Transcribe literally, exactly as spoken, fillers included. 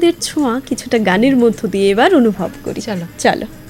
সাহিত্যের ছোঁয়া কিছুটা গানের মধ্য দিয়ে এবার অনুভব করি। চলো চলো